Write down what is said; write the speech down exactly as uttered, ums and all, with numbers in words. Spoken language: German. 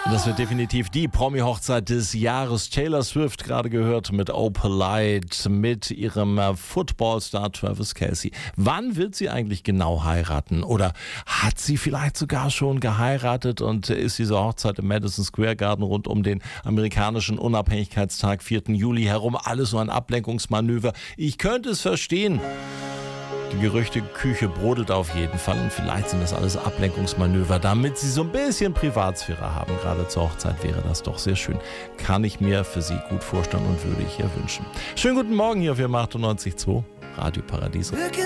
Das wird definitiv die Promi-Hochzeit des Jahres. Taylor Swift gerade gehört mit Oh Polite, mit ihrem Footballstar Travis Kelce. Wann wird sie eigentlich genau heiraten? Oder hat sie vielleicht sogar schon geheiratet und ist diese Hochzeit im Madison Square Garden rund um den amerikanischen Unabhängigkeitstag vierten Juli herum alles so ein Ablenkungsmanöver? Ich könnte es verstehen. Die Gerüchteküche brodelt auf jeden Fall und vielleicht sind das alles Ablenkungsmanöver, damit sie so ein bisschen Privatsphäre haben. Gerade zur Hochzeit wäre das doch sehr schön. Kann ich mir für sie gut vorstellen und würde ich ihr wünschen. Schönen guten Morgen hier auf achtundneunzig Komma zwei Radio Paradiso.